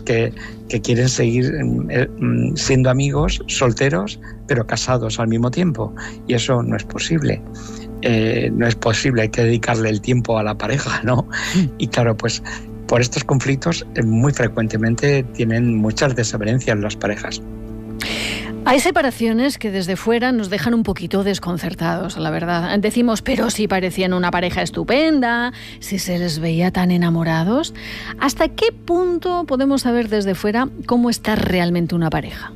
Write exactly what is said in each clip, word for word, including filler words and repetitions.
que, que quieren seguir eh, siendo amigos, solteros, pero casados al mismo tiempo. Y eso no es posible. Eh, no es posible, hay que dedicarle el tiempo a la pareja, ¿no? Y claro, pues por estos conflictos eh, muy frecuentemente tienen muchas desavenencias las parejas. Hay separaciones que desde fuera nos dejan un poquito desconcertados, la verdad. Decimos, pero si parecían una pareja estupenda, si se les veía tan enamorados. ¿Hasta qué punto podemos saber desde fuera cómo está realmente una pareja?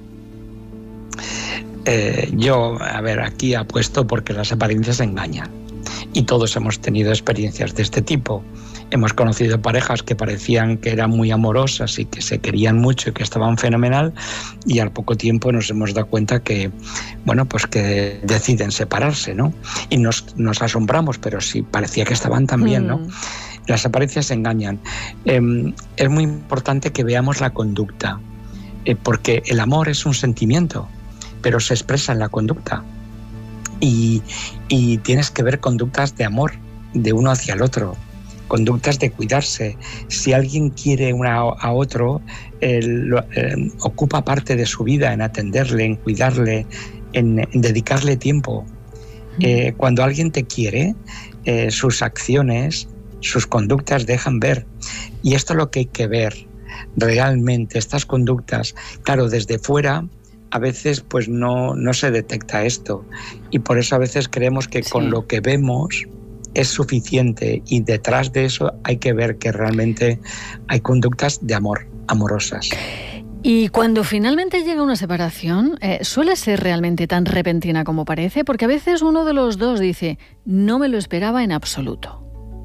Eh, yo, a ver, aquí apuesto porque las apariencias engañan. Y todos hemos tenido experiencias de este tipo. Hemos conocido parejas que parecían que eran muy amorosas y que se querían mucho y que estaban fenomenal, y al poco tiempo nos hemos dado cuenta que, bueno, pues que deciden separarse, ¿no? Y nos, nos asombramos, pero sí, parecía que estaban tan bien, ¿no? Mm. Las apariencias engañan. Eh, es muy importante que veamos la conducta, eh, porque el amor es un sentimiento, pero se expresa en la conducta. Y, y tienes que ver conductas de amor de uno hacia el otro, conductas de cuidarse. Si alguien quiere una a otro, eh, lo, eh, ocupa parte de su vida en atenderle, en cuidarle, en, en dedicarle tiempo. Eh, cuando alguien te quiere, eh, sus acciones, sus conductas dejan ver. Y esto es lo que hay que ver realmente, estas conductas. Claro, desde fuera a veces pues no, no se detecta esto, y por eso a veces creemos que sí, con lo que vemos es suficiente, y detrás de eso hay que ver que realmente hay conductas de amor, amorosas. Y cuando finalmente llega una separación, eh, ¿suele ser realmente tan repentina como parece? Porque a veces uno de los dos dice, no me lo esperaba en absoluto.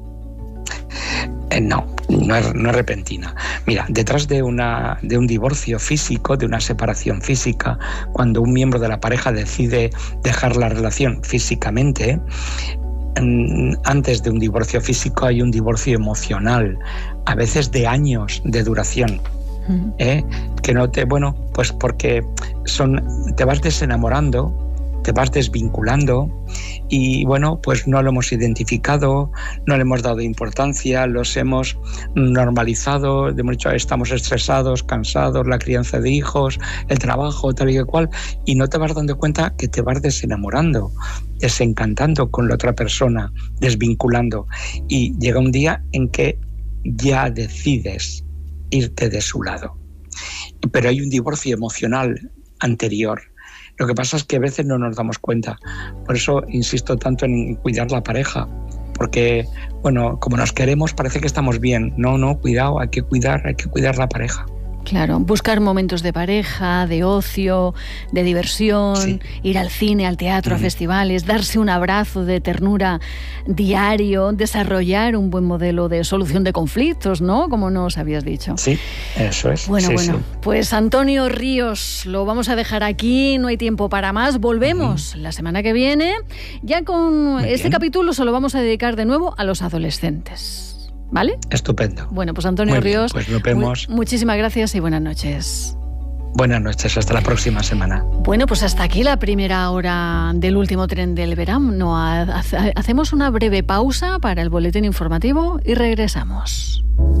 Eh, no, no es, no es repentina. Mira, detrás de, una, de un divorcio físico, de una separación física, cuando un miembro de la pareja decide dejar la relación físicamente, antes de un divorcio físico hay un divorcio emocional, a veces de años de duración. ¿Eh? Que no te, bueno, pues porque son, te vas desenamorando, te vas desvinculando, y bueno, pues no lo hemos identificado, no le hemos dado importancia, los hemos normalizado, hemos dicho, estamos estresados, cansados, la crianza de hijos, el trabajo, tal y cual, y no te vas dando cuenta que te vas desenamorando, desencantando con la otra persona, desvinculando, y llega un día en que ya decides irte de su lado. Pero hay un divorcio emocional anterior. Lo que pasa es que a veces no nos damos cuenta. Por eso insisto tanto en cuidar la pareja, porque, bueno, como nos queremos parece que estamos bien. No, no, cuidado, hay que cuidar, hay que cuidar la pareja. Claro, buscar momentos de pareja, de ocio, de diversión, sí, ir al cine, al teatro, mm. a festivales, darse un abrazo de ternura diario, desarrollar un buen modelo de solución de conflictos, ¿no? Como nos habías dicho. Sí, eso es. Bueno, sí, bueno, sí. Pues Antonio Ríos, lo vamos a dejar aquí, no hay tiempo para más. Volvemos mm. la semana que viene. Ya con Muy este bien. capítulo se lo vamos a dedicar de nuevo a los adolescentes. ¿Vale? Estupendo. Bueno, pues Antonio Muy Ríos, bien, pues nos vemos. Mu- muchísimas gracias y buenas noches. Buenas noches, hasta la próxima semana. Bueno, pues hasta aquí la primera hora del último tren del verano. Hacemos una breve pausa para el boletín informativo y regresamos.